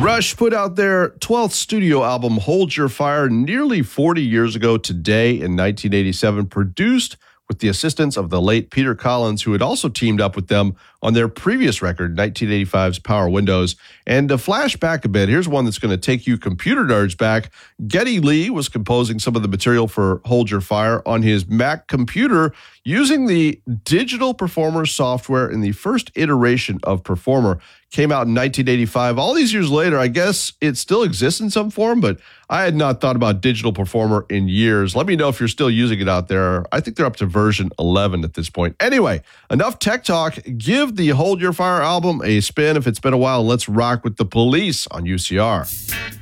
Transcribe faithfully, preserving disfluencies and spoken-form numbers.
Rush put out their twelfth studio album, Hold Your Fire, nearly forty years ago today in nineteen eighty-seven, produced with the assistance of the late Peter Collins, who had also teamed up with them on their previous record, nineteen eighty-five's Power Windows. And to flash back a bit, here's one that's going to take you computer nerds back. Geddy Lee was composing some of the material for Hold Your Fire on his Mac computer using the Digital Performer software in the first iteration of Performer. Came out in nineteen eighty-five. All these years later, I guess it still exists in some form, but I had not thought about Digital Performer in years. Let me know if you're still using it out there. I think they're up to version eleven at this point. Anyway, enough tech talk. Give the Hold Your Fire album a spin if it's been a while. Let's rock with The Police on U C R.